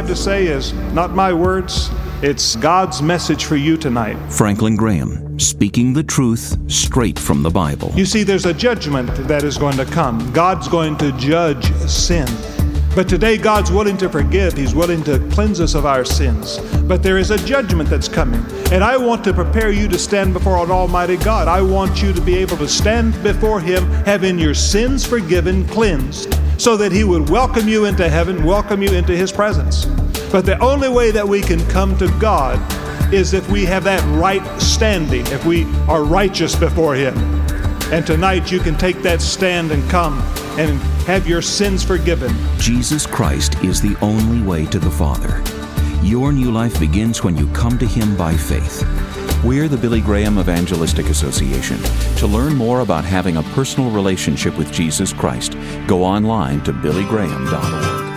to say is not my words. It's God's message for you tonight. Franklin Graham, speaking the truth straight from the Bible. You see, there's a judgment that is going to come. God's going to judge sin. But today God's willing to forgive. He's willing to cleanse us of our sins. But there is a judgment that's coming. And I want to prepare you to stand before an almighty God. I want you to be able to stand before Him, having your sins forgiven, cleansed, so that He would welcome you into heaven, welcome you into His presence. But the only way that we can come to God is if we have that right standing, if we are righteous before Him. And tonight you can take that stand and come and have your sins forgiven. Jesus Christ is the only way to the Father. Your new life begins when you come to Him by faith. We're the Billy Graham Evangelistic Association. To learn more about having a personal relationship with Jesus Christ, go online to billygraham.org.